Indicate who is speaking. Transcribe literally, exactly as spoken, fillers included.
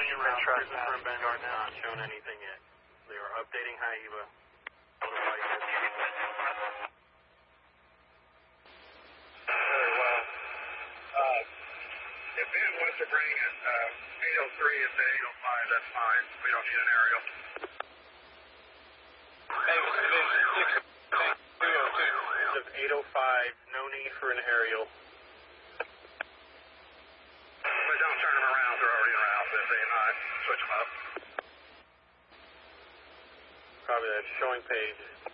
Speaker 1: route from Vanguard now. Not shown anything yet. They are updating Haiva.
Speaker 2: Very well. Uh, if Ben wants to bring in uh, eight oh three into eight oh five, that's fine. We don't need an aerial.
Speaker 1: Davis Division six two oh two. Of eight oh five, no need for an aerial.
Speaker 2: But don't turn them around. They're already in route. If they not, switch them up.
Speaker 1: Probably that showing page.